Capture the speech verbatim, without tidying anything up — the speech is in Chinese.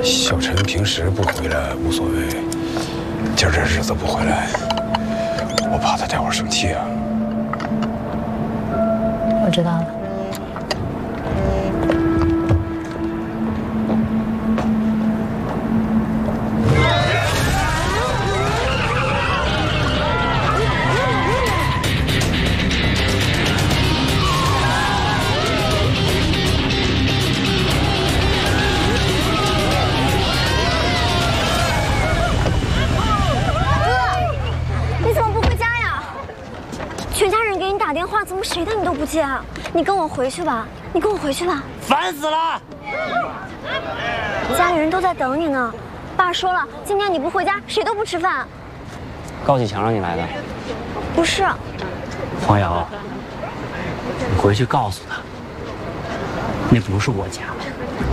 小陈平时不回来无所谓，今儿这日子不回来，我怕他待会儿生气啊。 我知道了。 打电话怎么谁的你都不接啊？你跟我回去吧，你跟我回去吧。 烦死了！ 家里人都在等你呢。爸说了，今天你不回家，谁都不吃饭。 高启强让你来的？ 不是。 黄瑶，你回去告诉他，那不是我家。